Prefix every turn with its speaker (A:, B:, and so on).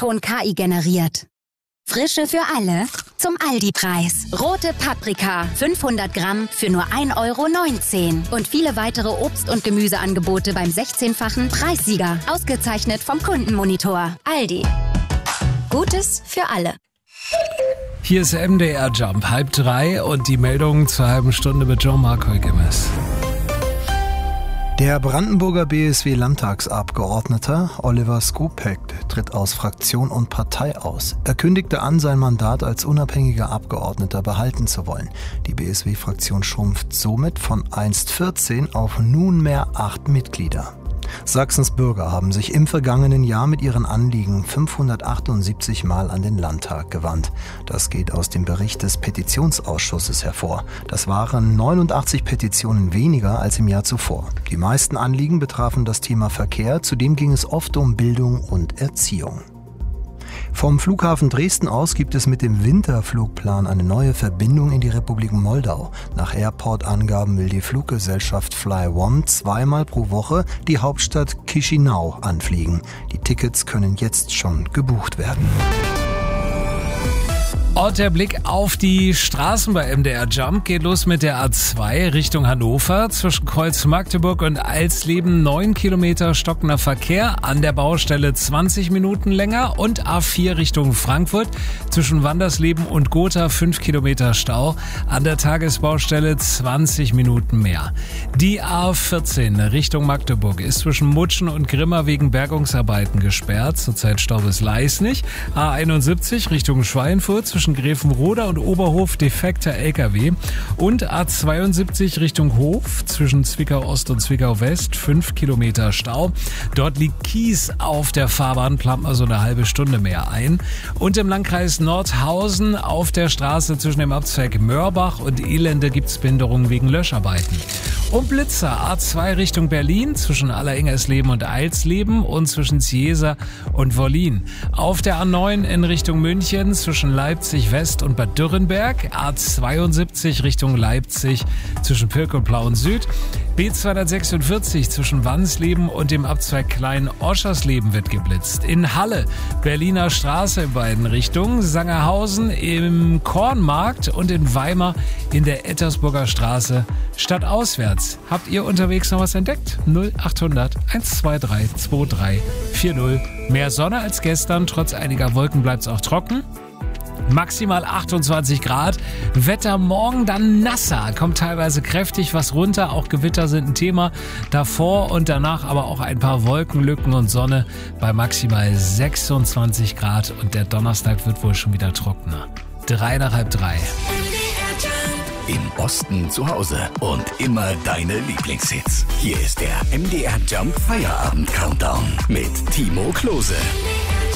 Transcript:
A: Ton KI generiert. Frische für alle zum Aldi-Preis. Rote Paprika, 500 Gramm für nur 1,19 € und viele weitere Obst- und Gemüseangebote beim 16-fachen Preissieger. Ausgezeichnet vom Kundenmonitor. Aldi. Gutes für alle.
B: Hier ist MDR Jump, 2:30 und die Meldung zur halben Stunde mit Jean-Marc Heugemes.
C: Der Brandenburger BSW-Landtagsabgeordnete Oliver Skupek tritt aus Fraktion und Partei aus. Er kündigte an, sein Mandat als unabhängiger Abgeordneter behalten zu wollen. Die BSW-Fraktion schrumpft somit von einst 14 auf nunmehr 8 Mitglieder. Sachsens Bürger haben sich im vergangenen Jahr mit ihren Anliegen 578 Mal an den Landtag gewandt. Das geht aus dem Bericht des Petitionsausschusses hervor. Das waren 89 Petitionen weniger als im Jahr zuvor. Die meisten Anliegen betrafen das Thema Verkehr, zudem ging es oft um Bildung und Erziehung. Vom Flughafen Dresden aus gibt es mit dem Winterflugplan eine neue Verbindung in die Republik Moldau. Nach Airport-Angaben will die Fluggesellschaft FlyOne 2-mal pro Woche die Hauptstadt Chișinău anfliegen. Die Tickets können jetzt schon gebucht werden.
B: Und der Blick auf die Straßen bei MDR Jump geht los mit der A2 Richtung Hannover. Zwischen Kreuz Magdeburg und Alsleben 9 Kilometer stockender Verkehr. An der Baustelle 20 Minuten länger. Und A4 Richtung Frankfurt. Zwischen Wandersleben und Gotha 5 Kilometer Stau. An der Tagesbaustelle 20 Minuten mehr. Die A14 Richtung Magdeburg ist zwischen Mutschen und Grimma wegen Bergungsarbeiten gesperrt. Zurzeit Stau bis Leisnig. A71 Richtung Schweinfurt zwischen Gräfenroda und Oberhof defekter LKW und A72 Richtung Hof zwischen Zwickau Ost und Zwickau West 5 Kilometer Stau. Dort liegt Kies auf der Fahrbahn, plant man so eine halbe Stunde mehr ein. Und im Landkreis Nordhausen auf der Straße zwischen dem Abzweig Mörbach und Elende gibt es Behinderungen wegen Löscharbeiten. Und Blitzer A2 Richtung Berlin zwischen Alleringhersleben und Eilsleben und zwischen Ziesa und Wollin. Auf der A9 in Richtung München zwischen Leipzig West und Bad Dürrenberg, A72 Richtung Leipzig zwischen Pirkelplau und Süd, B246 zwischen Wansleben und dem Abzweig Klein-Oschersleben wird geblitzt. In Halle, Berliner Straße in beiden Richtungen, Sangerhausen im Kornmarkt und in Weimar in der Ettersburger Straße stadtauswärts. Habt ihr unterwegs noch was entdeckt? 0800 123 2340. Mehr Sonne als gestern, trotz einiger Wolken bleibt es auch trocken. Maximal 28 Grad. Wetter morgen dann nasser. Kommt teilweise kräftig was runter. Auch Gewitter sind ein Thema. Davor und danach aber auch ein paar Wolkenlücken und Sonne bei maximal 26 Grad. Und der Donnerstag wird wohl schon wieder trockener. 3 nach 2:30.
D: Im Osten zu Hause und immer deine Lieblingshits. Hier ist der MDR Jump Feierabend Countdown mit Timo Klose.